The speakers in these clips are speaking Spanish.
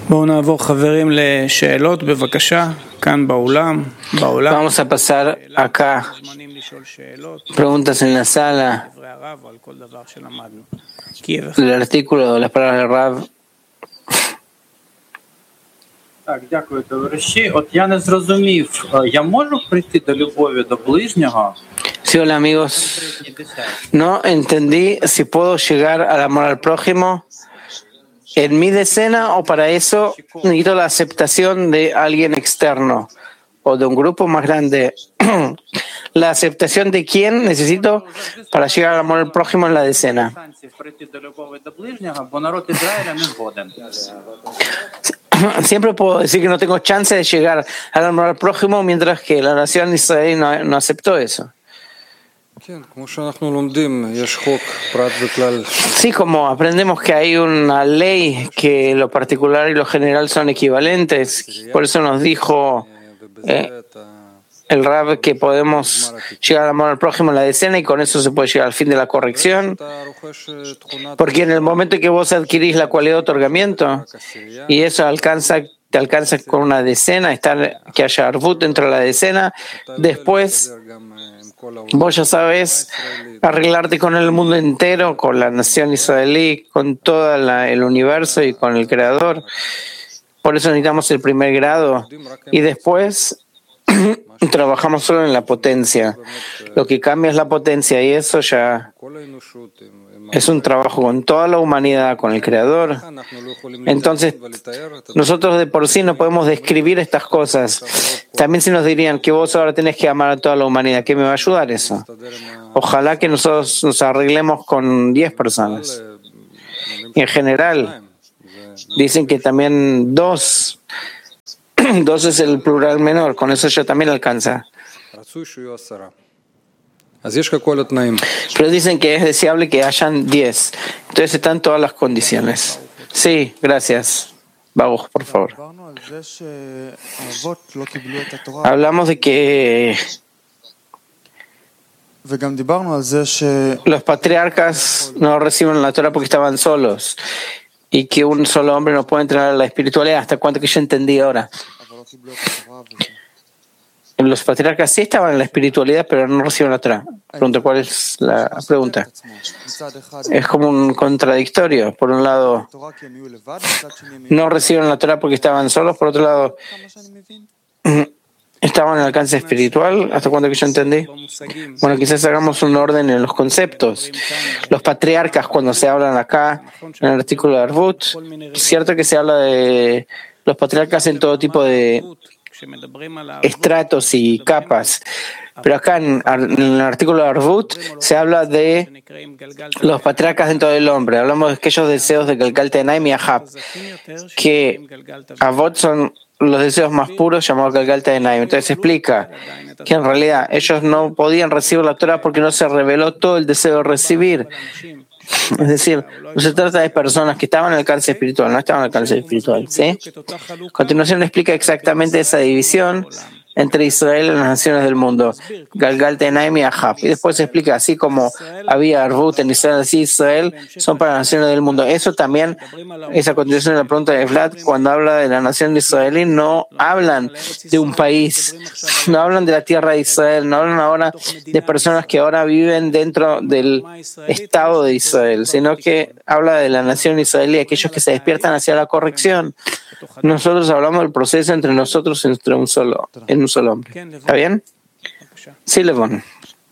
בואו נעבור חברים לשאלות בבקשה, כאן באולם. Vamos a pasar acá preguntas en la sala. El artículo, las palabras del Rav. Так, дякую, товариші. От я не зрозумів, я можу прийти до любові до ближнього? Sí, hola amigos. No entendí si puedo llegar al amor al prójimo en mi decena o para eso necesito la aceptación de alguien externo o de un grupo más grande. ¿La aceptación de quién necesito para llegar al amor al prójimo en la decena? Siempre puedo decir que no tengo chance de llegar al amor al prójimo mientras que la nación de Israel no aceptó eso. Sí, como aprendemos que hay una ley que lo particular y lo general son equivalentes, por eso nos dijo el Rab que podemos llegar al amor al prójimo en la decena y con eso se puede llegar al fin de la corrección, porque en el momento en que vos adquirís la cualidad de otorgamiento y eso te alcanza con una decena, que haya arvut dentro de la decena, después vos ya sabes arreglarte con el mundo entero, con la nación israelí, con todo el universo y con el Creador. Por eso necesitamos el primer grado y después trabajamos solo en la potencia. Lo que cambia es la potencia y eso ya es un trabajo con toda la humanidad, con el Creador. Entonces, nosotros de por sí no podemos describir estas cosas. También si nos dirían que vos ahora tenés que amar a toda la humanidad, ¿qué me va a ayudar eso? Ojalá que nosotros nos arreglemos con 10 personas. Y en general, dicen que también 2 es el plural menor, con eso ya también alcanza. Pero dicen que es deseable que hayan 10. Entonces están todas las condiciones. Sí, gracias. Baruch, por favor. Hablamos de que los patriarcas no reciben la Torah porque estaban solos y que un solo hombre no puede entrar a la espiritualidad. ¿Hasta cuánto que yo entendí ahora? Los patriarcas sí estaban en la espiritualidad, pero no reciben la Torah. Pregunto, ¿cuál es la pregunta? Es como un contradictorio. Por un lado, no reciben la Torah porque estaban solos. Por otro lado, estaban en el alcance espiritual. ¿Hasta cuánto que yo entendí? Bueno, quizás hagamos un orden en los conceptos. Los patriarcas, cuando se hablan acá, en el artículo de Arvut, cierto que se habla de los patriarcas en todo tipo de estratos y capas, pero acá en el artículo de Arvut se habla de los patriarcas dentro del hombre. Hablamos de aquellos deseos de Galgal Tenaim y Ahab, que Avot son los deseos más puros llamados Galgal Tenaim. Entonces se explica que en realidad ellos no podían recibir la Torah porque no se reveló todo el deseo de recibir. Es decir, no se trata de personas que estaban en el alcance espiritual, no estaban en el alcance espiritual, ¿sí? A continuación explica exactamente esa división entre Israel y las naciones del mundo, Galgal Tenaim y Ahab. Y después se explica, así como había Arvut en Israel, así Israel son para las naciones del mundo. Eso también, esa continuación de la pregunta de Vlad, cuando habla de la nación de Israel, no hablan de un país, no hablan de la tierra de Israel, no hablan ahora de personas que ahora viven dentro del Estado de Israel, sino que habla de la nación israelí, aquellos que se despiertan hacia la corrección. Nosotros hablamos del proceso entre nosotros en un solo hombre. ¿Está bien? Sí, Levon.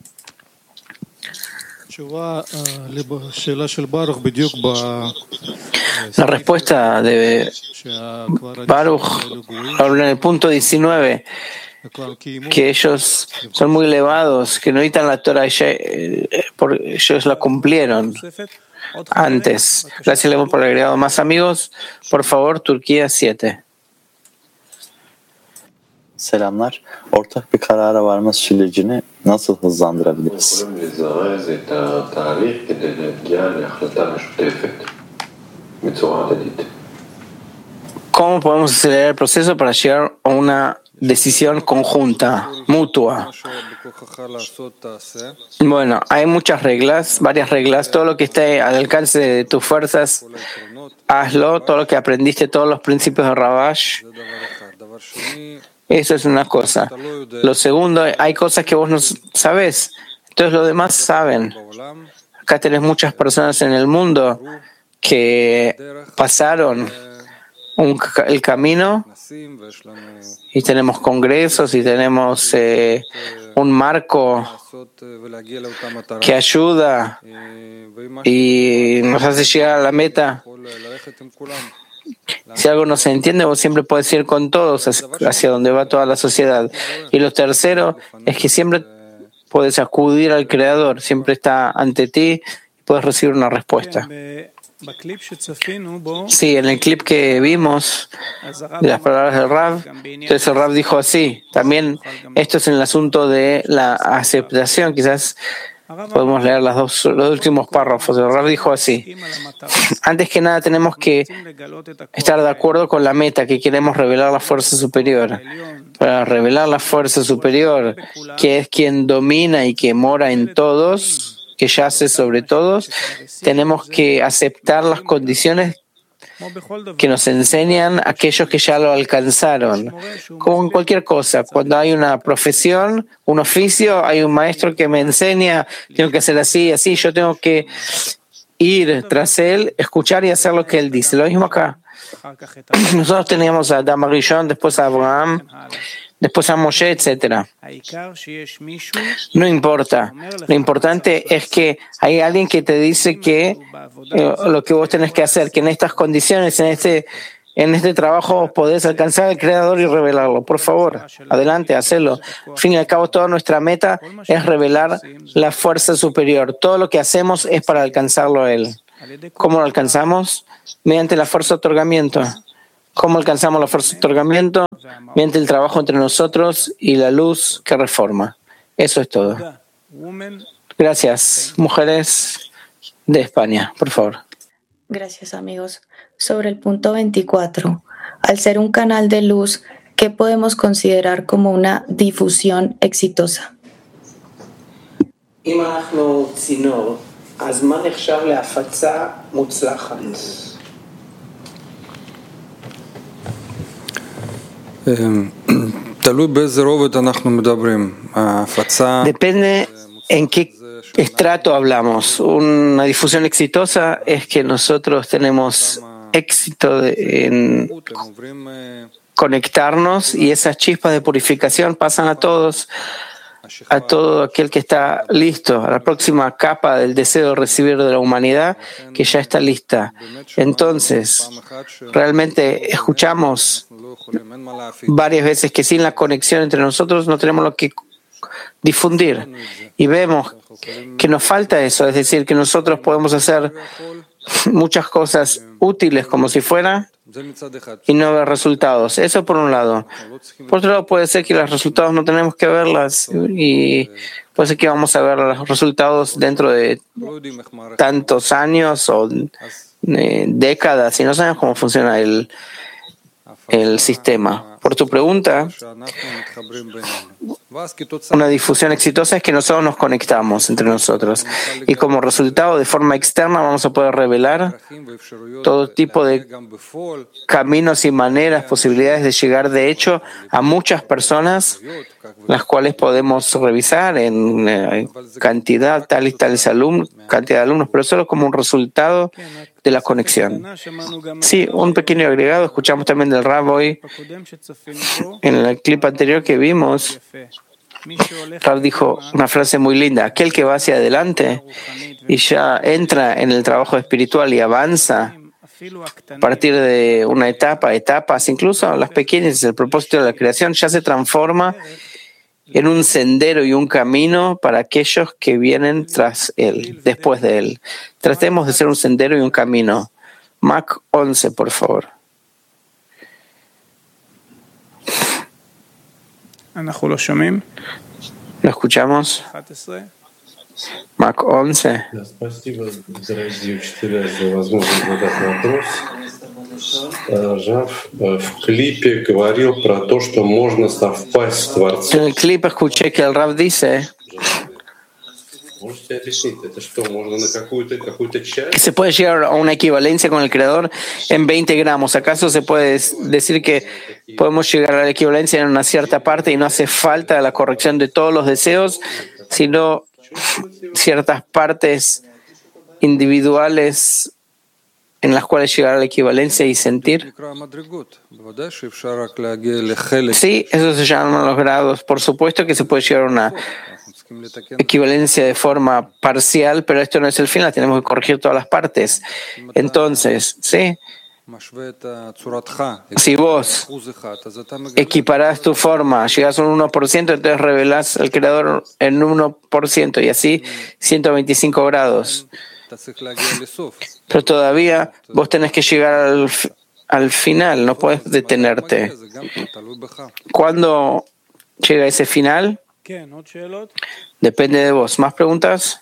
La respuesta de Baruch habla en el punto 19 que ellos son muy elevados, que no necesitan la Torah, porque ellos la cumplieron antes. Gracias, Levon, por el agregado. Más amigos, por favor, Turquía 7. Selamlar. Ortak bir karara varma sürecini nasıl hızlandırabiliriz? ¿Cómo podemos acelerar el proceso para llegar a una decisión conjunta, mutua? Bueno, hay muchas reglas, varias reglas. Todo lo que esté al alcance de tus fuerzas, hazlo. Todo lo que aprendiste, todos los principios de Rabash, eso es una cosa. Lo segundo, hay cosas que vos no sabés, entonces los demás saben. Acá tenés muchas personas en el mundo que pasaron el camino y tenemos congresos y tenemos un marco que ayuda y nos hace llegar a la meta. Si algo no se entiende, vos siempre puedes ir con todos hacia donde va toda la sociedad. Y lo tercero es que siempre puedes acudir al Creador, siempre está ante ti y puedes recibir una respuesta. Sí, en el clip que vimos de las palabras del Rav, entonces el Rav dijo así. También esto es en el asunto de la aceptación. Quizás podemos leer los últimos párrafos. El Rav dijo así: antes que nada tenemos que estar de acuerdo con la meta, que queremos revelar la fuerza superior. Para revelar la fuerza superior, que es quien domina y que mora en todos, que yace sobre todos, tenemos que aceptar las condiciones que nos enseñan aquellos que ya lo alcanzaron. Como en cualquier cosa, cuando hay una profesión, un oficio, hay un maestro que me enseña, tengo que hacer así, así, yo tengo que ir tras él, escuchar y hacer lo que él dice. Lo mismo acá. Nosotros teníamos a Adam Rishon, después a Abraham, después a Moshe, etc. No importa. Lo importante es que hay alguien que te dice que lo que vos tenés que hacer, que en estas condiciones, en este trabajo vos podés alcanzar al Creador y revelarlo. Por favor, adelante, hacelo. Al fin y al cabo, toda nuestra meta es revelar la fuerza superior. Todo lo que hacemos es para alcanzarlo a Él. ¿Cómo lo alcanzamos? Mediante la fuerza de otorgamiento. ¿Cómo alcanzamos la fuerza de otorgamiento? Mediante el trabajo entre nosotros y la luz que reforma. Eso es todo. Gracias. Mujeres de España, por favor. Gracias, amigos. Sobre el punto 24, al ser un canal de luz, ¿qué podemos considerar como una difusión exitosa? Depende en qué estrato hablamos. Una difusión exitosa es que nosotros tenemos éxito en conectarnos y esas chispas de purificación pasan a todos, a todo aquel que está listo, a la próxima capa del deseo de recibir de la humanidad que ya está lista. Entonces, realmente escuchamos varias veces que sin la conexión entre nosotros no tenemos lo que difundir y vemos que nos falta eso, es decir, que nosotros podemos hacer muchas cosas útiles como si fuera y no ver resultados. Eso por un lado. Por otro lado, puede ser que los resultados no tenemos que verlas y puede ser que vamos a ver los resultados dentro de tantos años o décadas y no sabemos cómo funciona el sistema. Por tu pregunta, una difusión exitosa es que nosotros nos conectamos entre nosotros y como resultado de forma externa vamos a poder revelar todo tipo de caminos y maneras, posibilidades de llegar de hecho a muchas personas, las cuales podemos revisar en cantidad, tal y tales alumnos, cantidad de alumnos, pero solo como un resultado de la conexión. Sí, un pequeño agregado, escuchamos también del Rav hoy, en el clip anterior que vimos, Rav dijo una frase muy linda: aquel que va hacia adelante y ya entra en el trabajo espiritual y avanza a partir de una etapas, incluso las pequeñas, el propósito de la creación, ya se transforma en un sendero y un camino para aquellos que vienen tras él, después de él. Tratemos de ser un sendero y un camino. Mac 11, por favor. ¿Lo escuchamos? Mac 11. En el clip escuché que el Rav dice que se puede llegar a una equivalencia con el Creador en 20 gramos. ¿Acaso se puede decir que podemos llegar a la equivalencia en una cierta parte y no hace falta la corrección de todos los deseos, sino ciertas partes individuales en las cuales llegar a la equivalencia y sentir? Sí, eso se llaman los grados. Por supuesto que se puede llegar a una equivalencia de forma parcial, pero esto no es el final, tenemos que corregir todas las partes. Entonces, sí, si vos equiparás tu forma, llegas a un 1%, entonces revelás al Creador en 1% y así 125 grados. Pero todavía vos tenés que llegar al final, no puedes detenerte. ¿Cuándo llega ese final? Depende de vos. ¿Más preguntas?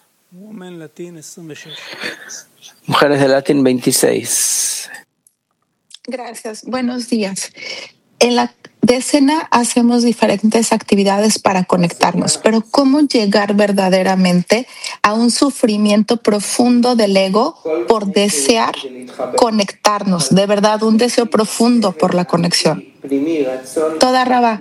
Mujeres de Latín 26. Gracias. Buenos días. En la decena hacemos diferentes actividades para conectarnos, pero ¿cómo llegar verdaderamente a un sufrimiento profundo del ego por desear conectarnos? De verdad, un deseo profundo por la conexión. Toda Rabá.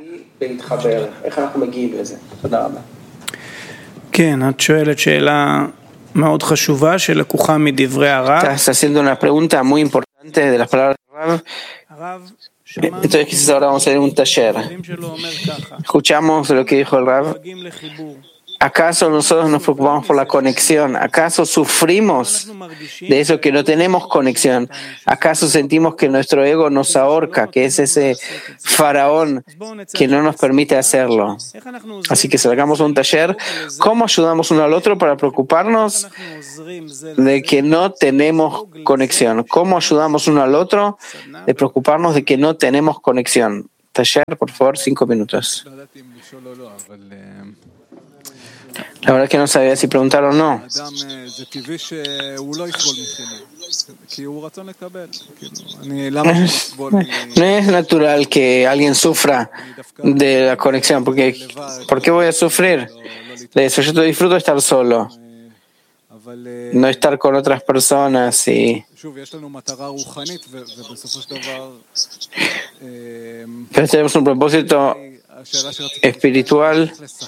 כן, את שואלת שאלה מאוד חשובה שלקוחה מדברי הרב. Estás haciendo una pregunta muy importante de las palabras de Rav. Entonces quizás ahora vamos a hacer un taller. Escuchamos lo que dijo el Rav. ¿Acaso nosotros nos preocupamos por la conexión? ¿Acaso sufrimos de eso que no tenemos conexión? ¿Acaso sentimos que nuestro ego nos ahorca, que es ese faraón que no nos permite hacerlo? Así que salgamos a un taller. ¿Cómo ayudamos uno al otro para preocuparnos de que no tenemos conexión? ¿Cómo ayudamos uno al otro de preocuparnos de que no tenemos conexión? Taller, por favor, 5 minutos. La verdad es que no sabía si preguntar o no. No es natural que alguien sufra de la conexión, porque ¿por qué voy a sufrir de eso? Yo disfruto de estar solo, no estar con otras personas pero tenemos un propósito espiritual.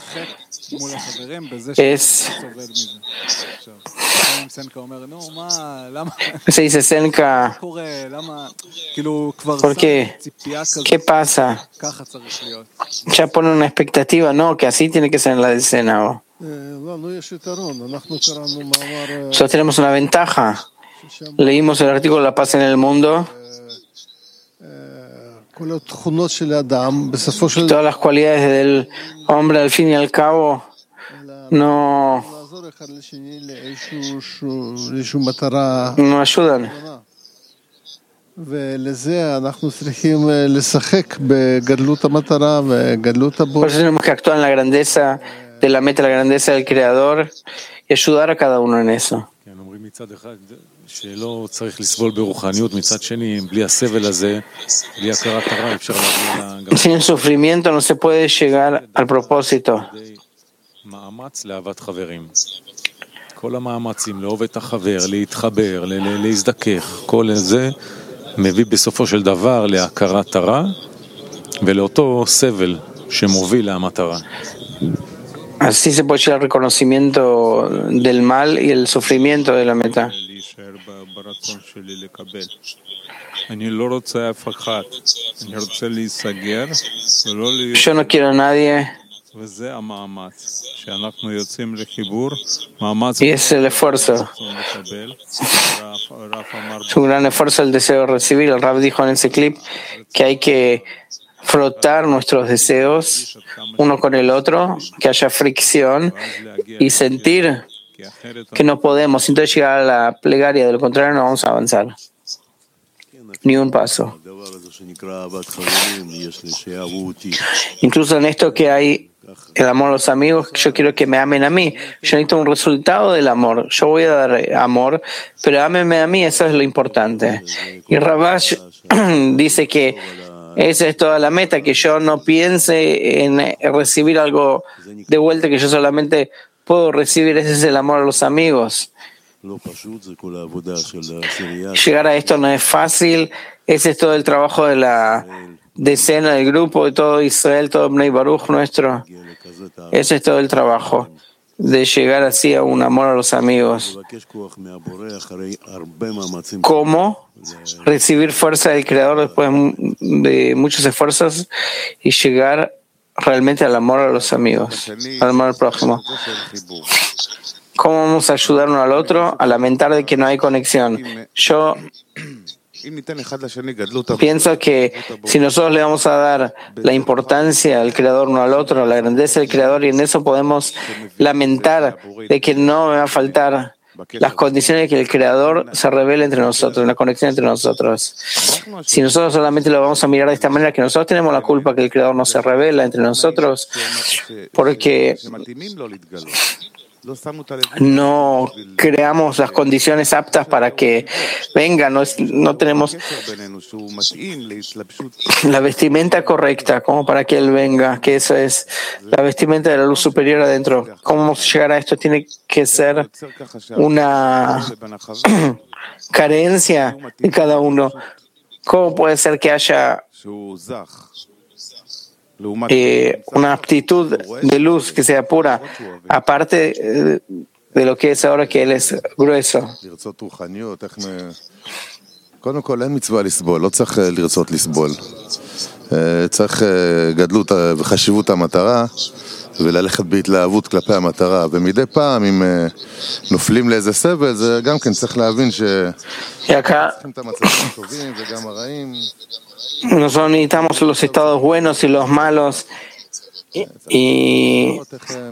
Se dice Senka, ¿por qué? ¿Qué pasa? Ya pone una expectativa, no, que así tiene que ser en la decena. Nosotros tenemos una ventaja. Leímos el artículo La paz en el mundo. Todas las cualidades del hombre, al fin y al cabo, no ayudan. Por eso tenemos que actuar en la grandeza de la meta, la grandeza del Creador, y ayudar a cada uno en eso. Sin el sufrimiento no se puede llegar al propósito. כל המאמצים לאהוב את החבר, להתחבר, להזדכך, כל זה מביא בסופו של דבר להכרת הרע ולאותו סבל שמוביל למטרה. Así se puede llegar al reconocimiento del mal y el sufrimiento de la meta. Yo no quiero a nadie. Y es el esfuerzo. Es un gran esfuerzo el deseo de recibir. El Rav dijo en ese clip que hay que frotar nuestros deseos uno con el otro, que haya fricción y sentir que no podemos. Entonces llegar a la plegaria, de lo contrario no vamos a avanzar. ni un paso. Incluso en esto que hay el amor a los amigos, yo quiero que me amen a mí. Yo necesito un resultado del amor. Yo voy a dar amor, pero ámenme a mí, eso es lo importante. Y Rabash dice que esa es toda la meta, que yo no piense en recibir algo de vuelta, que yo solamente puedo recibir. Ese es el amor a los amigos. Llegar a esto no es fácil. Ese es todo el trabajo de la decena del grupo, de todo Israel, todo Bnei Baruch nuestro. Ese es todo el trabajo de llegar así a un amor a los amigos. ¿Cómo? Recibir fuerza del Creador después de muchos esfuerzos y llegar realmente al amor a los amigos, al amor al prójimo. ¿Cómo vamos a ayudar uno al otro? A lamentar de que no hay conexión. Yo pienso que si nosotros le vamos a dar la importancia al Creador uno al otro, la grandeza del Creador, y en eso podemos lamentar de que no me va a faltar las condiciones que el Creador se revele entre nosotros, la conexión entre nosotros. Si nosotros solamente lo vamos a mirar de esta manera, que nosotros tenemos la culpa que el Creador no se revela entre nosotros, porque no creamos las condiciones aptas para que venga, no tenemos la vestimenta correcta como para que Él venga, que eso es la vestimenta de la luz superior adentro. ¿Cómo vamos a llegar a esto? Tiene que ser una carencia de cada uno. ¿Cómo puede ser que haya una aptitud de luz que sea pura, aparte de lo que es ahora que Él es grueso? קודם כל אין מצווה לסבול, לא צריך לרצות לסבול. צריך גדלות וחשיבות המטרה וללכת בהתלהבות כלפי המטרה. ומדי פעם אם נופלים לאיזה סבל, זה גם כן צריך להבין צריכים את המצבים הטובים וגם הרעים. Nosotros necesitamos los estados buenos y los malos y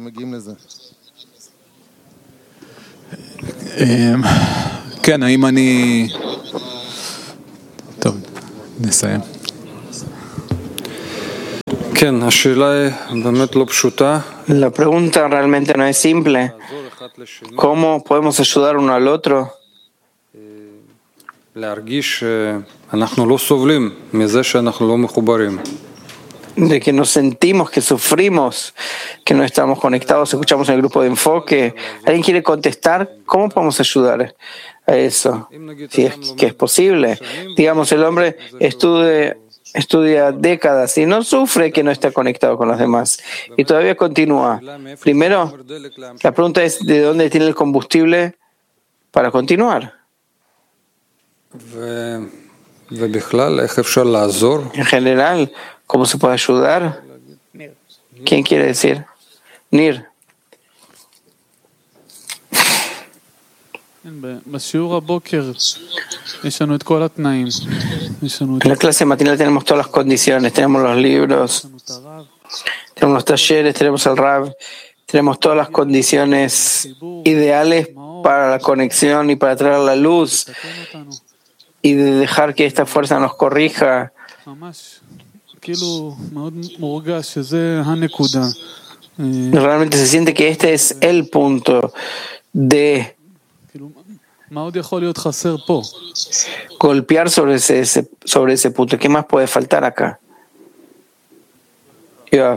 כן, האם אני... טוב, נסיים. כן, השאלה היא באמת לא פשוטה. La pregunta realmente no es simple. ¿Cómo podemos ayudar uno al otro? להרגיש שאנחנו לא סובלים מזה שאנחנו לא מחוברים. De que nos sentimos, que sufrimos, que no estamos conectados, escuchamos en el grupo de enfoque. ¿Alguien quiere contestar? ¿Cómo podemos ayudar a eso? Si es que es posible. Digamos, el hombre estudia décadas y no sufre que no está conectado con los demás. Y todavía continúa. Primero, la pregunta es ¿de dónde tiene el combustible para continuar? En general, ¿cómo se puede ayudar? ¿Quién quiere decir? Nir. En la clase matinal tenemos todas las condiciones, tenemos los libros, tenemos los talleres, tenemos el Rav, tenemos todas las condiciones ideales para la conexión y para traer la luz y de dejar que esta fuerza nos corrija. Realmente se siente que este es el punto de golpear sobre ese punto. ¿Qué más puede faltar acá? Yoav.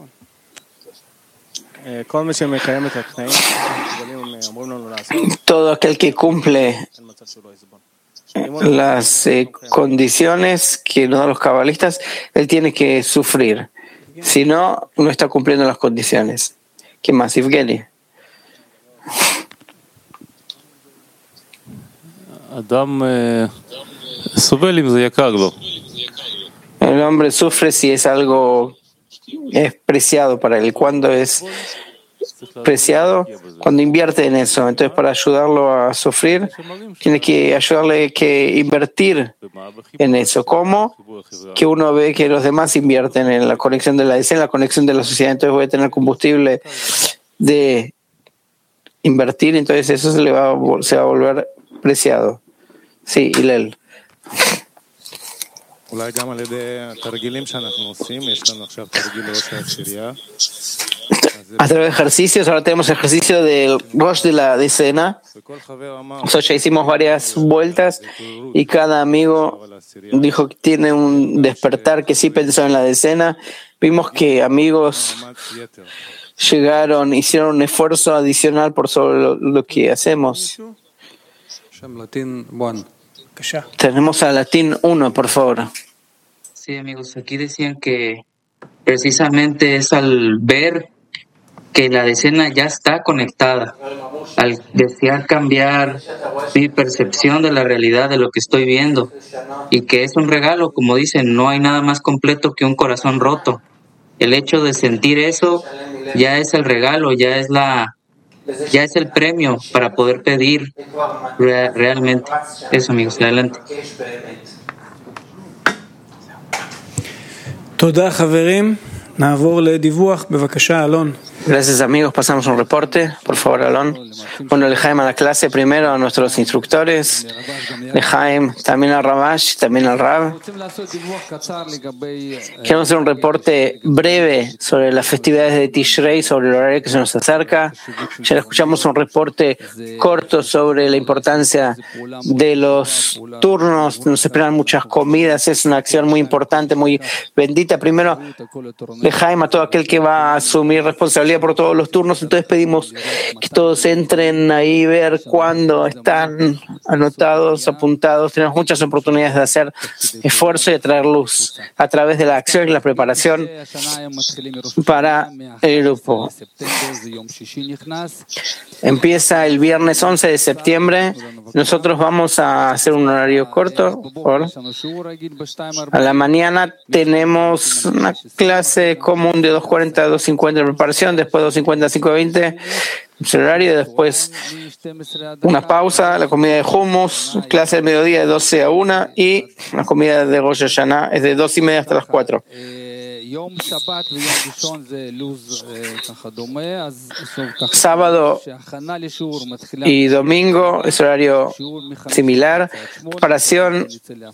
Todo aquel que cumple las condiciones que nos dan los cabalistas, él tiene que sufrir. Si no, no está cumpliendo las condiciones. ¿Qué más, Evgeny? El hombre sufre si es algo es preciado para él. ¿Cuándo es preciado? Cuando invierte en eso. Entonces, para ayudarlo a sufrir, tiene que ayudarle que invertir en eso. ¿Cómo? Que uno ve que los demás invierten en la conexión de la escena, en la conexión de la sociedad. Entonces voy a tener combustible de invertir, entonces eso se va a volver preciado. Sí, Hillel. A través de ejercicios, ahora tenemos ejercicio del Rosh de la decena. Nosotros ya hicimos varias vueltas y cada amigo dijo que tiene un despertar que sí pensó en la decena. Vimos que amigos llegaron, hicieron un esfuerzo adicional por sobre lo que hacemos. Tenemos a Latín 1, por favor. Sí, amigos, aquí decían que precisamente es al ver que la decena ya está conectada, al desear cambiar mi percepción de la realidad, de lo que estoy viendo, y que es un regalo, como dicen, no hay nada más completo que un corazón roto. El hecho de sentir eso ya es el regalo, ya es el premio para poder pedir realmente. Eso, amigos, adelante. תודה חברים, נעבור לדיווח, בבקשה אלון. Gracias amigos, pasamos un reporte, por favor Alon. Bueno, Lejaim a la clase primero, a nuestros instructores, Lejaim, también al Rabash, también al Rab. Queremos hacer un reporte breve sobre las festividades de Tishrei, sobre el horario que se nos acerca. Ya escuchamos un reporte corto sobre la importancia de los turnos, nos esperan muchas comidas, es una acción muy importante, muy bendita. Primero, Lejaim a todo aquel que va a asumir responsabilidad por todos los turnos, entonces pedimos que todos entren ahí, ver cuándo están anotados, apuntados. Tenemos muchas oportunidades de hacer esfuerzo y de traer luz a través de la acción y la preparación para el grupo. Empieza el viernes 11 de septiembre. Nosotros vamos a hacer un horario corto. A la mañana tenemos una clase común de 2:40 a 2:50 de preparación, después 2:50 a 5:20 el horario, después una pausa, la comida de hummus, clase del mediodía de 12 a 1 y la comida de Rosh Hashanah es de 2:30 hasta las 4. Sábado y domingo es horario similar. Preparación,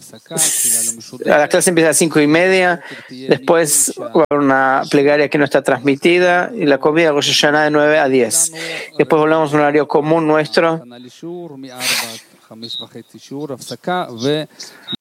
la clase empieza a 5:30, después va a haber una plegaria que no está transmitida y la comida de Rosh Hashanah de 9 a 10. Después volvemos a un horario común nuestro.